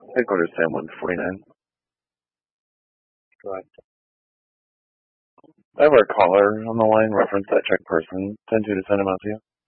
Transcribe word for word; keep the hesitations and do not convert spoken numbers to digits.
Headquarters Sam one forty-nine. Go ahead. I have our caller on the line, reference that check person. Send you to send him out to you.